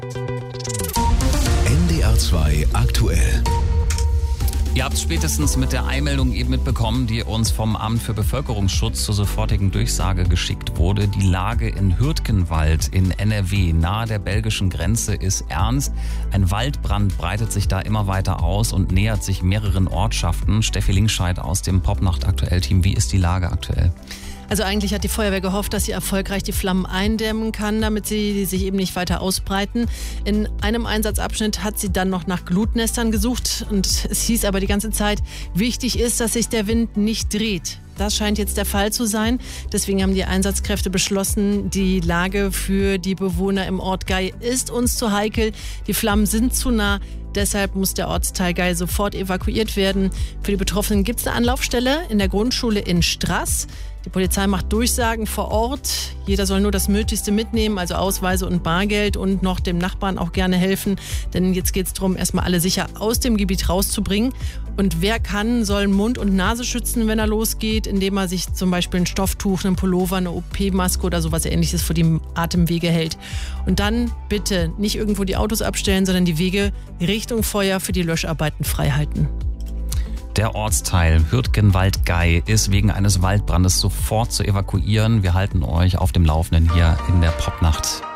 NDR 2 aktuell. Ihr habt es spätestens mit der Eilmeldung eben mitbekommen, die uns vom Amt für Bevölkerungsschutz zur sofortigen Durchsage geschickt wurde. Die Lage in Hürtgenwald in NRW nahe der belgischen Grenze ist ernst. Ein Waldbrand breitet sich da immer weiter aus und nähert sich mehreren Ortschaften. Steffi Linkscheid aus dem Popnacht-Aktuell-Team. Wie ist die Lage aktuell? Also eigentlich hat die Feuerwehr gehofft, dass sie erfolgreich die Flammen eindämmen kann, damit sie sich eben nicht weiter ausbreiten. In einem Einsatzabschnitt hat sie dann noch nach Glutnestern gesucht und es hieß aber die ganze Zeit, wichtig ist, dass sich der Wind nicht dreht. Das scheint jetzt der Fall zu sein. Deswegen haben die Einsatzkräfte beschlossen, die Lage für die Bewohner im Ort Gey ist uns zu heikel. Die Flammen sind zu nah. Deshalb muss der Ortsteil Gey sofort evakuiert werden. Für die Betroffenen gibt es eine Anlaufstelle in der Grundschule in Straß. Die Polizei macht Durchsagen vor Ort. Jeder soll nur das Nötigste mitnehmen, also Ausweise und Bargeld und noch dem Nachbarn auch gerne helfen. Denn jetzt geht es darum, erstmal alle sicher aus dem Gebiet rauszubringen. Und wer kann, soll Mund und Nase schützen, wenn er losgeht, indem er sich zum Beispiel ein Stofftuch, einen Pullover, eine OP-Maske oder sowas Ähnliches vor die Atemwege hält. Und dann bitte nicht irgendwo die Autos abstellen, sondern die Wege Richtung Feuer für die Löscharbeiten frei halten. Der Ortsteil Hürtgenwald-Gey ist wegen eines Waldbrandes sofort zu evakuieren. Wir halten euch auf dem Laufenden hier in der Popnacht.